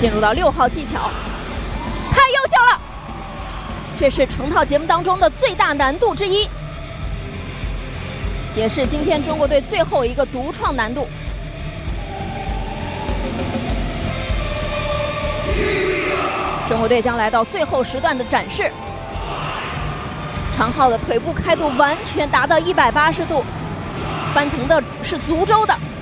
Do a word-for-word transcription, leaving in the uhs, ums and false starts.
进入到六号技巧，太优秀了！这是成套节目当中的最大难度之一，也是今天中国队最后一个独创难度。中国队将来到最后时段的展示。长浩的腿部开度完全达到一百八十度，翻腾的是足周的。